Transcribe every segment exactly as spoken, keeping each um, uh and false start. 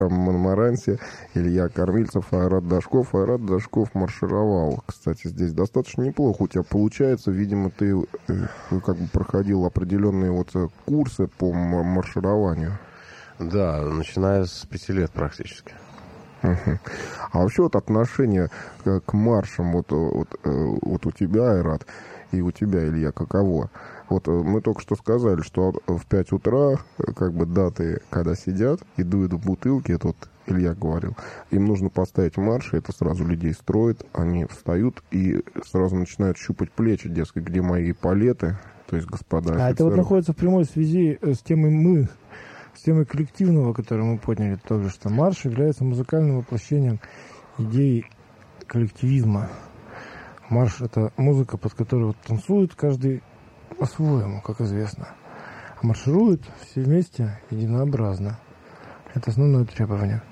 Монмаранси, Илья Кормильцев, Айрат Дашков. Айрат Дашков маршировал. Кстати, здесь достаточно неплохо у тебя получается. Видимо, ты э, как бы проходил определенные вот курсы по маршированию. Да, начиная с пяти лет практически. Uh-huh. А вообще вот отношение к, к маршам вот, вот, вот у тебя, Айрат, и у тебя, Илья, каково? Вот мы только что сказали, что в пять утра, как бы даты, когда сидят и дуют в бутылки, это вот Илья говорил, им нужно поставить марш, и это сразу людей строит, они встают и сразу начинают щупать плечи, дескать, где мои палеты, то есть господа офицеры. А это вот находится в прямой связи с темой «мы», с темой коллективного, которую мы подняли тоже, что марш является музыкальным воплощением идеи коллективизма. Марш — это музыка, под которой вот танцует каждый по-своему, как известно. А маршируют все вместе единообразно. Это основное требование.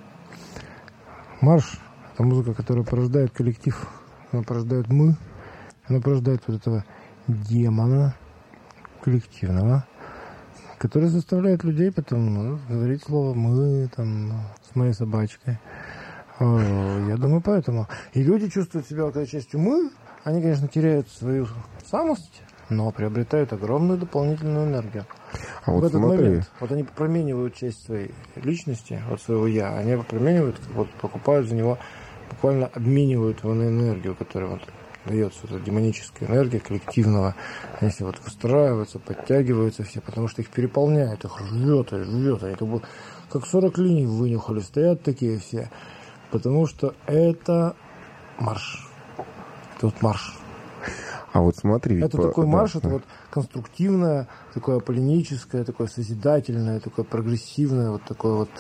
Марш — это музыка, которая порождает коллектив. Она порождает «мы». Она порождает вот этого демона коллективного, который заставляет людей потом ну, говорить слово «мы» там, с моей собачкой. Я думаю, поэтому. И люди чувствуют себя, когда частью «мы», они, конечно, теряют свою самость, но приобретают огромную дополнительную энергию. А вот в этот смотри. момент вот они променивают часть своей личности, от своего «я», они променивают, вот, покупают за него, буквально обменивают его на энергию, которая вот дается, эта демоническая энергия коллективного. Они все вот выстраиваются, подтягиваются все, потому что их переполняет, их рвет и рвет. Они как бы как сорок линий вынюхали, стоят такие все, потому что это марш. Это вот марш. А вот смотри. Это по... такой марш, да, это да. вот конструктивное, такое аполлиническое, такое созидательное, такое прогрессивное, вот такое вот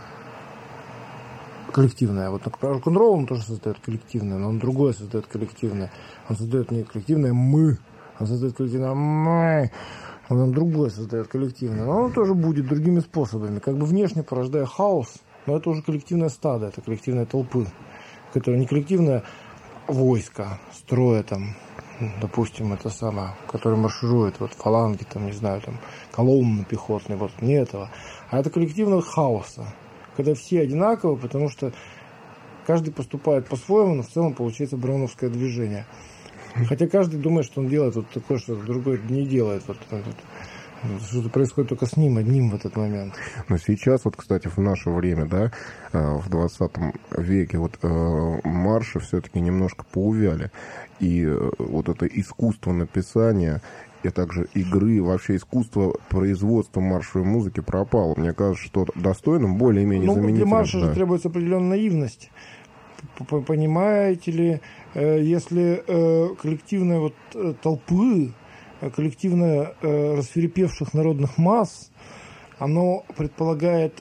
коллективное. Вот рок-н-ролл он тоже создает коллективное, но он другое создает коллективное. Он создает не коллективное «мы», он создает коллективное «мы», он другое создает коллективное. Но оно тоже будет другими способами. Как бы внешне порождая хаос, но это уже коллективное стадо, это коллективная толпы, которая не коллективное войско, строя там, допустим, это самое, которое марширует, вот фаланги, там, не знаю, там, колонны пехотные, вот, не этого. А это коллективного хаоса, когда все одинаковы, потому что каждый поступает по-своему, но в целом получается броуновское движение. Хотя каждый думает, что он делает вот такое, что другой не делает. Вот, вот, что-то происходит только с ним, одним в этот момент. Но сейчас, вот, кстати, в наше время, да, в двадцатом веке, вот марши все-таки немножко поувяли. И вот это искусство написания, и также игры, вообще искусство производства маршевой музыки пропало. Мне кажется, что достойным более-менее ну, заменить. Для марша да. же требуется определенная наивность. Понимаете ли, если коллективная вот толпы, коллективное расферепевших народных масс, оно предполагает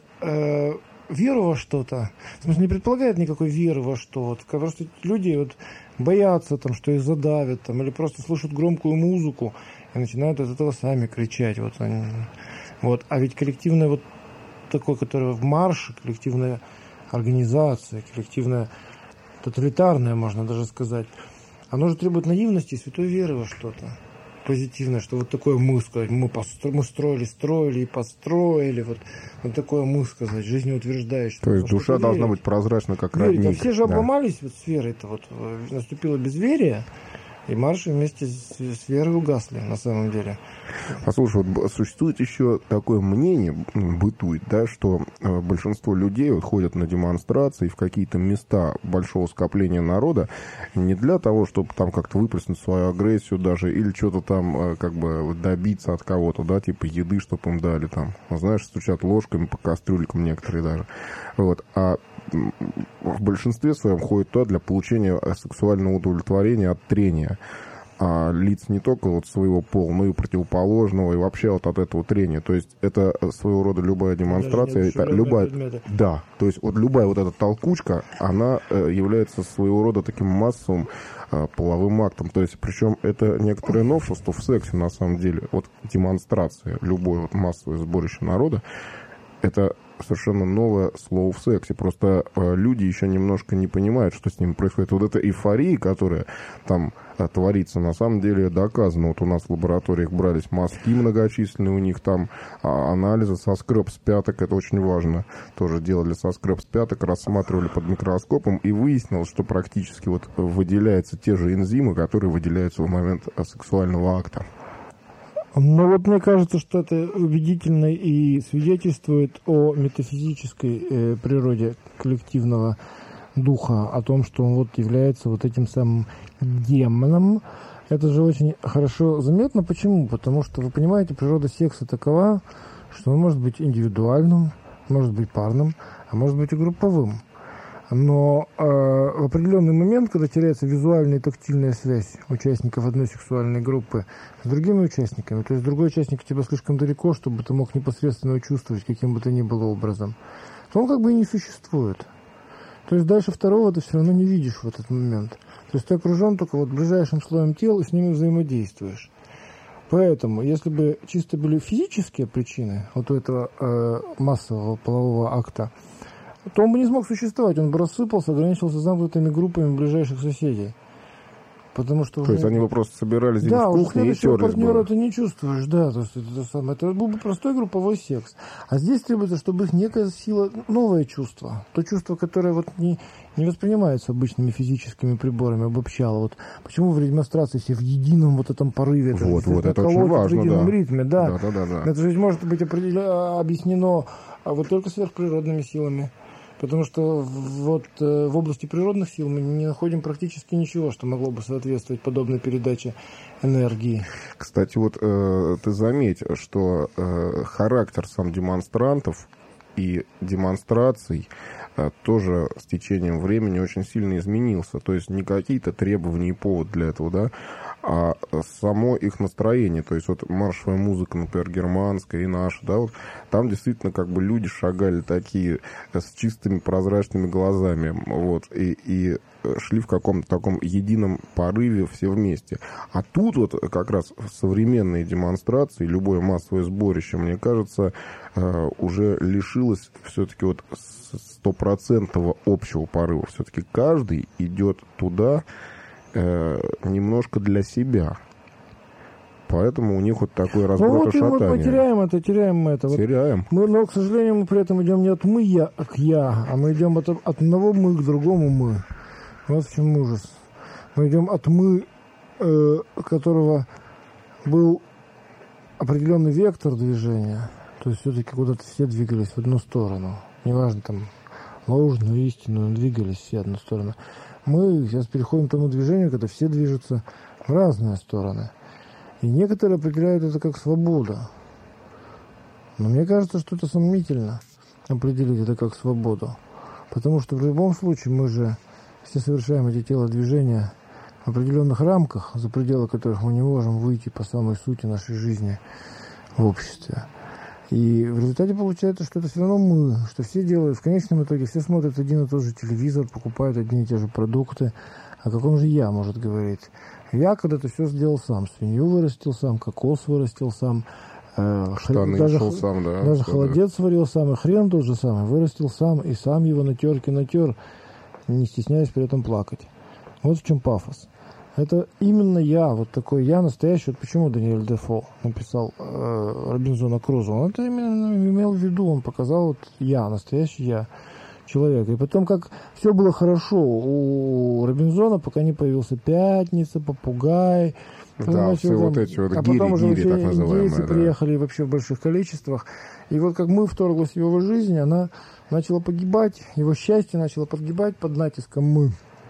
веру во что-то. В смысле, не предполагает никакой веры во что-то. Просто люди вот боятся, там, что их задавят, там, или просто слышат громкую музыку и начинают от этого сами кричать. Вот они. Вот. А ведь коллективное вот такое, которое в марше, коллективная организация, коллективная тоталитарная, можно даже сказать, оно же требует наивности и святой веры во что-то позитивное, что вот такое мы сказать, мы, постро, мы строили, строили и построили, вот, вот такое мы сказать, жизнеутверждающее. То есть душа должна верить. Быть прозрачна, как родник. Верить. А все же обломались да. вот с верой-то, вот наступило безверие, и марши вместе с, с верой угасли, на самом деле. Послушай, вот существует еще такое мнение, бытует, да, что э, большинство людей вот ходят на демонстрации в какие-то места большого скопления народа не для того, чтобы там как-то выплеснуть свою агрессию даже, или что-то там э, как бы добиться от кого-то, да, типа еды, чтобы им дали там, знаешь, стучат ложками по кастрюлькам некоторые даже, вот, а в большинстве своем ходят туда для получения сексуального удовлетворения от трения. А лиц не только вот своего пола, но и противоположного, и вообще вот от этого трения. То есть это своего рода любая демонстрация. Это любая, да, то есть вот любая вот эта толкучка, она э, является своего рода таким массовым э, половым актом. То есть причем это некоторое новшество в сексе на самом деле. Вот демонстрация, любое вот массовое сборище народа, это совершенно новое слово в сексе. Просто э, люди еще немножко не понимают, что с ними происходит. Вот эта эйфория, которая там э, творится, на самом деле доказано. Вот у нас в лабораториях брались мазки многочисленные, у них там а, анализы со скреп с пяток, это очень важно. Тоже делали со скреп с пяток, рассматривали под микроскопом, и выяснилось, что практически вот выделяются те же энзимы, которые выделяются в момент сексуального акта. Ну вот мне кажется, что это убедительно и свидетельствует о метафизической э, природе коллективного духа, о том, что он вот является вот этим самым демоном. Это же очень хорошо заметно. Почему? Потому что, вы понимаете, природа секса такова, что он может быть индивидуальным, может быть парным, а может быть и групповым. Но э, в определенный момент, когда теряется визуальная и тактильная связь участников одной сексуальной группы с другими участниками, то есть другой участник у тебя слишком далеко, чтобы ты мог непосредственно его чувствовать каким бы то ни было образом, то он как бы и не существует. То есть дальше второго ты все равно не видишь в этот момент. То есть ты окружен только вот ближайшим слоем тел и с ними взаимодействуешь. Поэтому, если бы чисто были физические причины вот у этого э, массового полового акта, то он бы не смог существовать, он бы рассыпался, ограничился замкнутыми группами ближайших соседей. Потому что то уже... есть они бы просто собирались здесь да, в кухне и терлись партнера бы. ты не чувствуешь, да, то есть это, самое, это был бы простой групповой секс. А здесь требуется, чтобы их некая сила, новое чувство, то чувство, которое вот не, не воспринимается обычными физическими приборами, обобщало. Вот почему в демонстрации все в едином вот этом порыве, это, Вот, вот, это очень важно, в едином да. ритме, да. Да, да, да, да. Это же может быть определено, объяснено вот только сверхприродными силами. Потому что вот э, в области природных сил мы не находим практически ничего, что могло бы соответствовать подобной передаче энергии. Кстати, вот э, ты заметь, что э, характер сам демонстрантов и демонстраций э, тоже с течением времени очень сильно изменился. То есть не какие-то требования и повод для этого, да, а само их настроение. То есть вот маршевая музыка, например, германская и наша, да, вот там действительно как бы люди шагали такие с чистыми прозрачными глазами, вот, и, и шли в каком-то таком едином порыве все вместе. А тут вот как раз современные демонстрации, любое массовое сборище, мне кажется, уже лишилось все-таки вот стопроцентного общего порыва. Все-таки каждый идет туда немножко для себя. Поэтому у них вот такой разброд ну, вот и шатание. Мы потеряем это, теряем мы это. Теряем. Вот мы, но, к сожалению, мы при этом идем не от мы я к я, а мы идем от, от одного мы к другому мы. Вот в чем ужас. Мы идем от мы, э, у которого был определенный вектор движения. То есть все-таки куда-то все двигались в одну сторону. Неважно, там, ложную, истинную, двигались все в одну сторону. Мы сейчас переходим к тому движению, когда все движутся в разные стороны. И некоторые определяют это как свобода. Но мне кажется, что это сомнительно определить это как свободу. Потому что в любом случае мы же все совершаем эти телодвижения в определенных рамках, за пределы которых мы не можем выйти по самой сути нашей жизни в обществе. И в результате получается, что это все равно мы, что все делают, в конечном итоге все смотрят один и тот же телевизор, покупают одни и те же продукты. О каком же я может говорить? Я когда-то все сделал сам, свинью вырастил сам, кокос вырастил сам, э, штаны даже, шел сам, да. даже что холодец да. сварил сам, и хрен тот же самый вырастил сам, и сам его на терке натер, не стесняясь при этом плакать. Вот в чем пафос. Это именно я, вот такой я настоящий. Вот почему Даниэль Дефо написал э, Робинзона Крузо. Он это именно имел в виду, он показал вот я, настоящий я, человек. И потом, как все было хорошо у Робинзона, пока не появился Пятница, Попугай. Да, все там, вот эти вот а гири, потом уже гири, так называемые. Индейцы да. приехали вообще в больших количествах. И вот как мы вторглась в его жизнь, она начала погибать, его счастье начало погибать под натиском мы.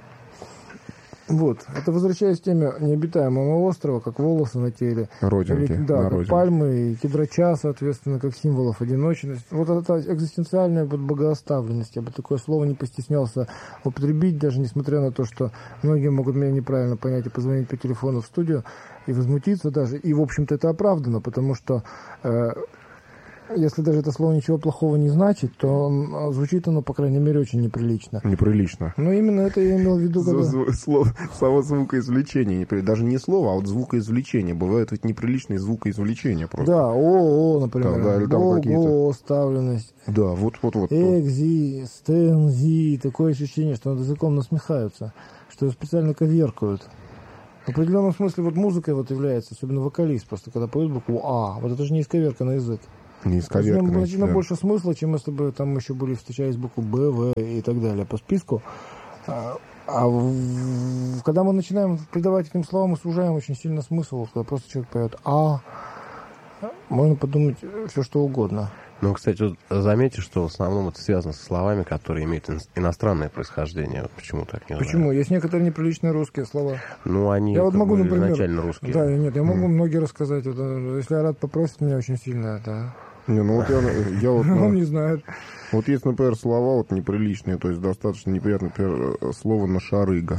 Вот, это возвращаясь к теме необитаемого острова, как волосы на теле. Родинки. Или, да, на как родинке. пальмы и кедрача, соответственно, как символов одиночности. Вот это экзистенциальная вот богооставленность. Я бы такое слово не постеснялся употребить, даже несмотря на то, что многие могут меня неправильно понять и позвонить по телефону в студию и возмутиться даже. И, в общем-то, это оправдано, потому что э, если даже это слово ничего плохого не значит, то звучит оно, по крайней мере, очень неприлично. Неприлично. Ну, именно это я имел в виду, когда... Слово, само звукоизвлечение. Даже не слово, а вот звукоизвлечение. Бывают ведь неприличные звукоизвлечения просто. Да, о, о, например. Да, да, или там о, какие-то... о, оставленность. Да, вот-вот-вот. Экзи, стензи. Такое ощущение, что над языком насмехаются, что специально коверкают. В определенном смысле вот музыкой вот является, особенно вокалист, просто когда поет букву А. Вот это же не исковерканный язык. Не исковерканный. В нем значительно больше смысла, чем если бы там еще были встречались буквы Б, В и так далее по списку. А, а в, когда мы начинаем придавать этим словам, мы сужаем очень сильно смысл. Когда просто человек поет А, можно подумать все, что угодно. Ну, кстати, вот заметьте, что в основном это связано со словами, которые имеют иностранное происхождение. Вот почему так не знаю. Почему? Есть некоторые неприличные русские слова. Ну, они я вот могу, например, изначально русские. Да, нет, я могу mm. многие рассказать. Вот, если Арат попросит меня очень сильно, да. Не, ну вот я, я вот... Он не знает. Вот есть, например, слова вот неприличные, то есть достаточно неприятное, например, слово «нашарыга».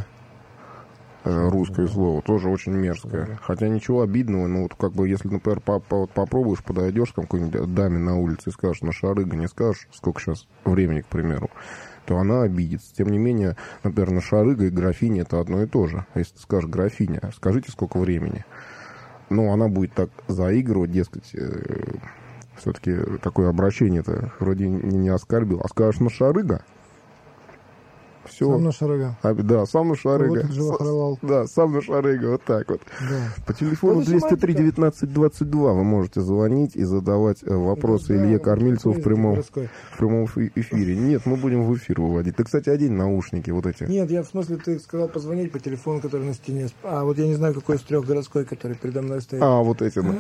Русское слово, тоже очень мерзкое. Хотя ничего обидного, но вот как бы, если, например, по, по, вот попробуешь, подойдешь к какой-нибудь даме на улице и скажешь «нашарыга», не скажешь, сколько сейчас времени, к примеру, то она обидится. Тем не менее, например, «нашарыга» и «графиня» — это одно и то же. А если ты скажешь «графиня», скажите, сколько времени. Ну, она будет так заигрывать, дескать, э, все-таки такое обращение-то вроде не, не оскорбил. А скажешь «нашарыга», все. Сам на шарыга. А, да, сам на шарыга. Вот да, сам на шарыга, вот так вот. Да. По телефону двести три девятнадцать двадцать два вы можете звонить и задавать вопросы да, Илье Кормильцеву в прямом, в прямом эфире. Нет, мы будем в эфир выводить. Ты, кстати, одень наушники вот эти. Нет, я в смысле, ты сказал позвонить по телефону, который на стене. А, вот я не знаю, какой из трех городской, который передо мной стоит. А, вот эти, да.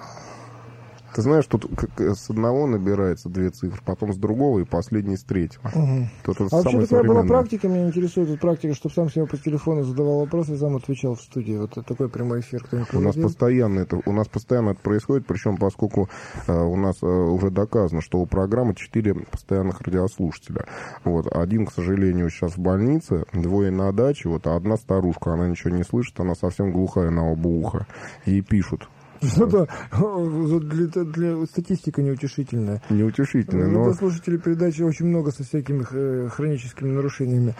Ты знаешь, тут с одного набирается две цифры, потом с другого и последний с третьего. Угу. Тут а вообще такая была практика, меня интересует эта практика, чтобы сам себе по телефону задавал вопросы и сам отвечал в студии. Вот такой прямой эфир кто-нибудь у нас постоянно это, у нас постоянно это происходит, причем поскольку э, у нас э, уже доказано, что у программы четыре постоянных радиослушателя. Вот. Один, к сожалению, сейчас в больнице, двое на даче, вот, а одна старушка, она ничего не слышит, она совсем глухая на оба уха. Ей пишут. Что-то для, для статистика неутешительная. Неутешительная, но... но... слушателей передачи очень много со всякими э, хроническими нарушениями.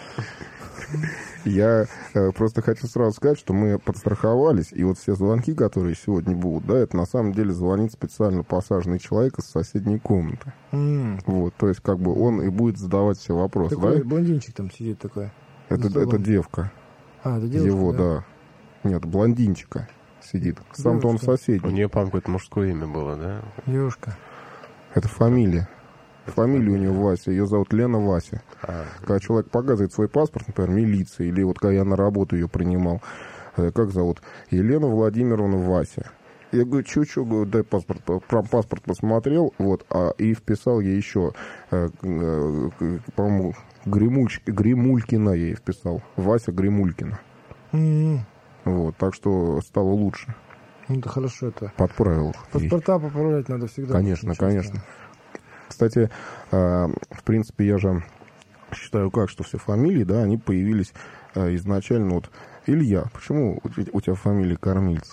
Я э, просто хочу сразу сказать, что мы подстраховались, и вот все звонки, которые сегодня будут, да, это на самом деле звонит специально посаженный человек из соседней комнаты. Mm. Вот, то есть как бы он и будет задавать все вопросы. Такой да? блондинчик там сидит такой. Это, это девка. А, это девушка, его, да? да. Нет, блондинчика сидит. Сам-то он соседний. У нее, по-моему, какое-то мужское имя было, да? Девушка. Это фамилия. Фамилия у нее Вася. Ее зовут Лена Вася. А. Когда человек показывает свой паспорт, например, милиции, или вот когда я на работу ее принимал, как зовут? Елена Владимировна Вася. Я говорю, чё-чё, говорю, дай паспорт. Про паспорт посмотрел, вот, а и вписал ей еще, по-моему, Гремульч, Гремулькина я ей вписал. Вася Гремулькина. Mm-hmm. Вот, так что стало лучше. Ну, это хорошо это. Подправил. Паспорта поправлять надо всегда. Конечно, конечно. Кстати, э, в принципе, я же считаю как, что все фамилии, да, они появились э, изначально вот Илья. Почему у, у тебя фамилия Кормильцев?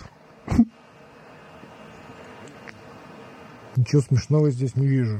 Ничего смешного здесь не вижу.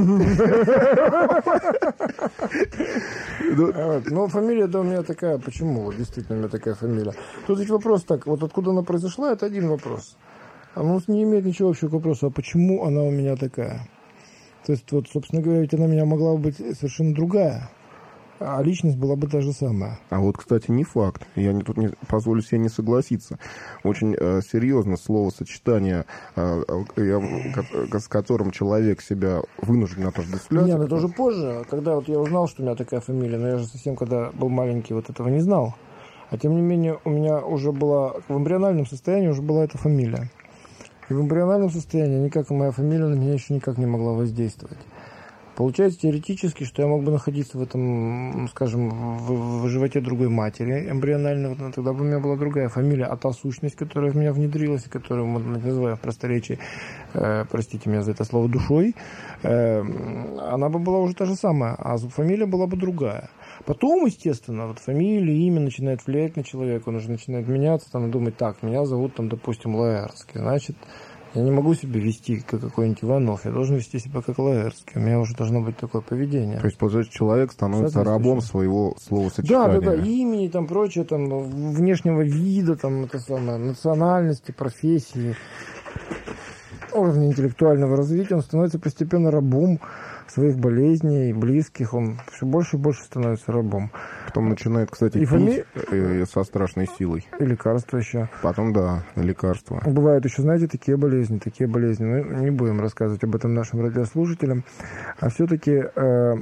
Ну, фамилия-то у меня такая. Почему? Действительно, у меня такая фамилия. Тут ведь вопрос так, вот откуда она произошла, это один вопрос. Она не имеет ничего общего к вопросу, а почему она у меня такая? То есть, вот, собственно говоря, ведь она у меня могла быть совершенно другая. А личность была бы та же самая. А вот, кстати, не факт. Я не, тут не позволю себе не согласиться. Очень э, серьезно словосочетание, э, э, с которым человек себя вынужден отождествлять. Нет, это уже позже, когда вот я узнал, что у меня такая фамилия, но я же совсем, когда был маленький, вот этого не знал. А тем не менее, у меня уже была, в эмбриональном состоянии уже была эта фамилия. И в эмбриональном состоянии никак моя фамилия на меня еще никак не могла воздействовать. Получается теоретически, что я мог бы находиться в этом, скажем, в, в животе другой матери эмбриональной, вот, тогда бы у меня была другая фамилия, а та сущность, которая в меня внедрилась, которую мы называем в просторечии, э, простите меня за это слово, душой, э, она бы была уже та же самая, а фамилия была бы другая. Потом, естественно, вот фамилия, имя начинает влиять на человека, он уже начинает меняться, там, думать, так, меня зовут, там, допустим, Лаэрский, значит, Я не могу себя вести, как какой-нибудь Иванов. Я должен вести себя, как Лаэртский. У меня уже должно быть такое поведение. То есть, получается, человек становится рабом своего словосочетания. Да, да, да. Имени, там, прочее, там, внешнего вида, там, это самое, национальности, профессии, уровня интеллектуального развития. Он становится постепенно рабом своих болезней, близких. Он все больше и больше становится рабом. Потом начинает, кстати, и пить фами... э, со страшной силой. И лекарства еще. Потом, да, лекарства. Бывают еще, знаете, такие болезни, такие болезни. Мы не будем рассказывать об этом нашим радиослушателям. А все-таки э,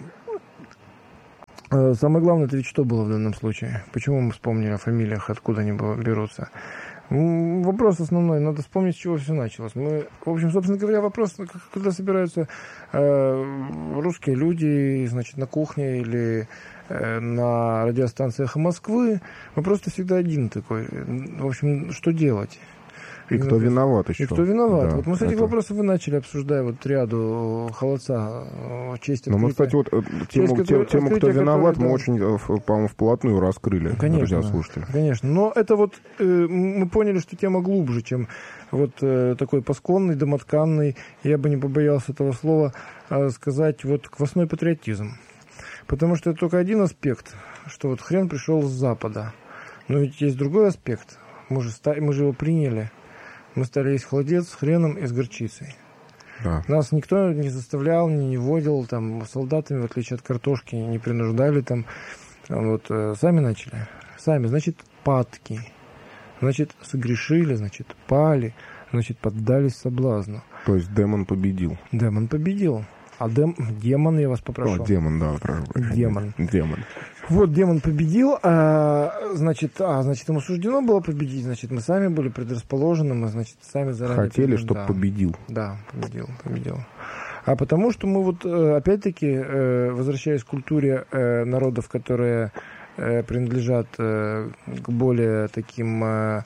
э, самое главное, это ведь что было в данном случае? Почему мы вспомнили о фамилиях, откуда они берутся? Вопрос основной, надо вспомнить, с чего все началось. Мы, в общем, собственно говоря, вопрос, когда собираются э, русские люди, значит, на кухне или э, на радиостанциях Москвы, вопрос всегда один такой. В общем, что делать? И кто виноват еще. И кто виноват. Да, вот мы с этих это... вопросов и начали, обсуждая вот ряду холодца, честь открытия. Но мы, кстати, вот тему, честь, тему, тему кто виноват, который, мы да. очень, по-моему, вплотную раскрыли. Конечно, конечно. Но это вот, э, мы поняли, что тема глубже, чем вот э, такой пасконный, домотканный, я бы не побоялся этого слова, э, сказать, вот квасной патриотизм. Потому что это только один аспект, что вот хрен пришел с Запада. Но ведь есть другой аспект. Мы же, мы же его приняли. Мы стали есть холодец с хреном и с горчицей. Да. Нас никто не заставлял, не вводил там солдатами, в отличие от картошки, не принуждали там. Вот э, сами начали. Сами, значит, падки. Значит, согрешили, значит, пали, значит, поддались соблазну. То есть демон победил. Демон победил. А дем... демон, я вас попрошу. О, демон, да, прошу. Демон. Демон. Вот демон победил, а, значит, а, значит, ему суждено было победить, значит, мы сами были предрасположены, мы, значит, сами заранее... Хотели, чтобы да. победил. Да, победил, победил. А потому что мы вот, опять-таки, возвращаясь к культуре народов, которые принадлежат к более таким...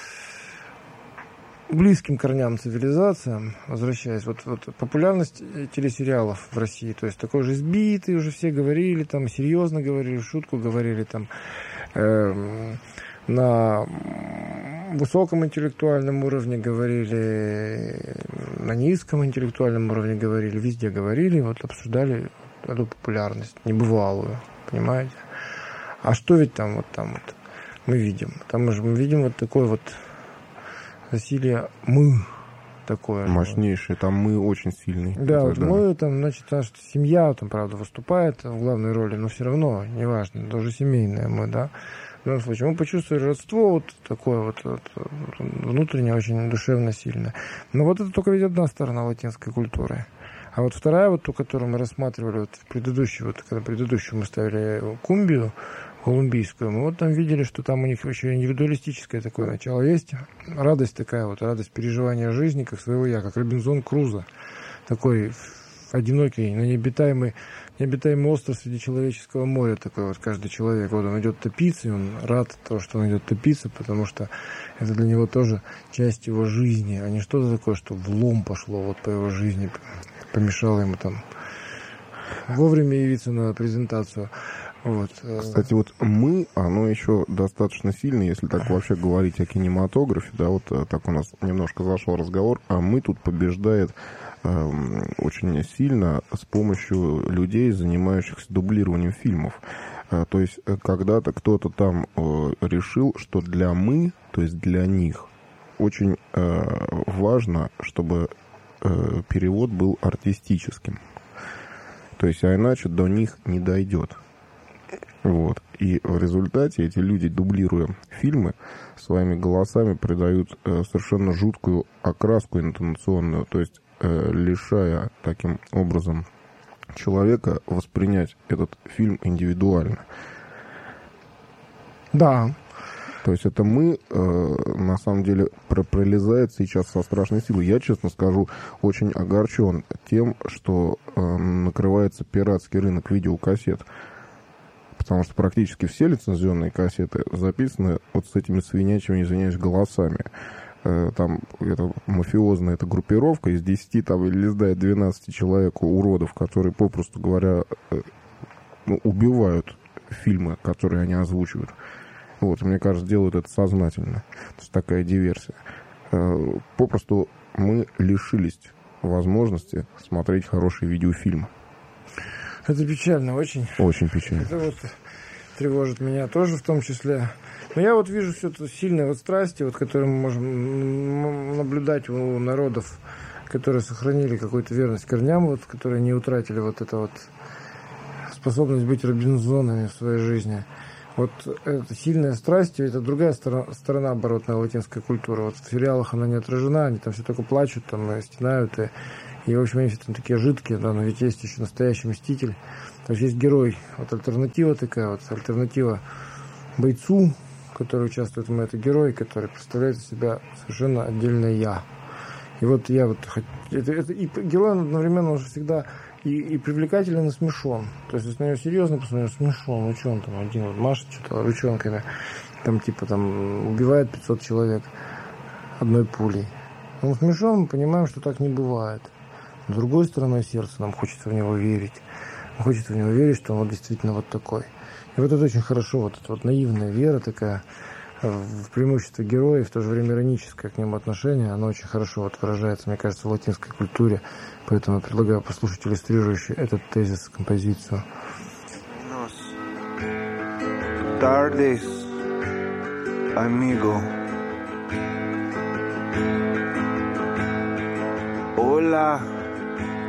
близким корням цивилизациям, возвращаясь, вот, вот популярность телесериалов в России, то есть такой же избитый, уже все говорили, там, серьезно говорили, шутку говорили, там, э, на высоком интеллектуальном уровне говорили, на низком интеллектуальном уровне говорили, везде говорили, вот обсуждали эту популярность небывалую, понимаете? А что ведь там, вот там вот мы видим? Там мы же мы видим вот такой вот насилие мы такое. Мощнейшее. Там мы очень сильный. Да, это, вот да. мы, там, значит, наша семья, там, правда, выступает в главной роли, но все равно, неважно, даже семейная мы, да. В любом случае, мы почувствовали родство вот такое вот, вот внутреннее, очень душевно сильное. Но вот это только ведь одна сторона латинской культуры. А вот вторая, вот ту, которую мы рассматривали, вот предыдущую, вот когда предыдущую мы ставили Кумбию, колумбийскую, мы вот там видели, что там у них еще индивидуалистическое такое начало есть. Радость такая вот, радость переживания жизни, как своего я, как Робинзон Крузо. Такой одинокий, но необитаемый, необитаемый остров среди человеческого моря. Такой вот каждый человек. Вот он идет топиться, и он рад того, что он идет топиться, потому что это для него тоже часть его жизни, а не что-то такое, что влом пошло вот по его жизни, помешало ему там вовремя явиться на презентацию. Вот. Кстати, вот мы, оно еще достаточно сильно, если так вообще говорить о кинематографе, да, вот так у нас немножко зашел разговор, а мы тут побеждает э, очень сильно с помощью людей, занимающихся дублированием фильмов. Э, то есть, когда-то кто-то там э, решил, что для мы, то есть для них, очень э, важно, чтобы э, перевод был артистическим. То есть, а иначе до них не дойдет. Вот. И в результате эти люди, дублируя фильмы, своими голосами придают э, совершенно жуткую окраску интонационную, то есть э, лишая таким образом человека воспринять этот фильм индивидуально. Да. То есть это мы, э, на самом деле, пролезает сейчас со страшной силой. Я, честно скажу, очень огорчен тем, что э, накрывается пиратский рынок видеокассет. Потому что практически все лицензионные кассеты записаны вот с этими свинячьими, извиняюсь, голосами. Там это мафиозная эта группировка из десяти там, или из двенадцати человек, уродов, которые, попросту говоря, ну, убивают фильмы, которые они озвучивают. Вот, мне кажется, делают это сознательно. То есть такая диверсия. попросту мы лишились возможности смотреть хороший видеофильм. Это печально очень. Очень печально. Это вот тревожит меня тоже в том числе. Но я вот вижу все это сильные вот страсти, вот, которые мы можем наблюдать у народов, которые сохранили какую-то верность корням, вот, которые не утратили вот это вот способность быть Робинзонами в своей жизни. Вот это сильная страсть, это другая сторона, сторона оборотная латинской культуры. Вот в сериалах она не отражена, они там все только плачут, там, и стенают, и, и в общем, они все там такие жидкие, да, но ведь есть еще настоящий мститель. То есть есть герой, вот альтернатива такая, вот альтернатива бойцу, который участвует в этом, это герой, который представляет из себя совершенно отдельное «я». И вот я вот... Это, это, и герой он одновременно уже всегда и, и привлекателен, и смешон. То есть, если на него серьезно посмотришь, смешон. Ну, что он там один вот машет что-то ручонками, там, типа, там, убивает пятьсот человек одной пулей. Он смешон, мы понимаем, что так не бывает. С другой стороны, сердце нам хочется в него верить. Хочется в него верить, что он вот действительно вот такой. И вот это очень хорошо, вот эта вот наивная вера такая в преимущество героя, в то же время ироническое к нему отношение, оно очень хорошо вот выражается, мне кажется, в латинской культуре. Поэтому я предлагаю послушать иллюстрирующий этот тезис композицию. Tardes, amigo. Hola.